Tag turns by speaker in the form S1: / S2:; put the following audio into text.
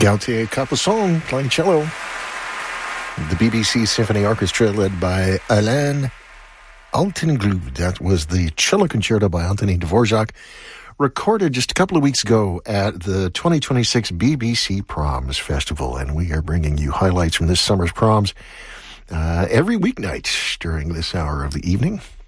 S1: Gautier Capuçon playing cello. The BBC Symphony Orchestra led by Alain Altinglu. That was the cello concerto by Anthony Dvorak, recorded just a couple of weeks ago at the 2026 BBC Proms Festival. And we are bringing you highlights from this summer's proms every weeknight during this hour of the evening.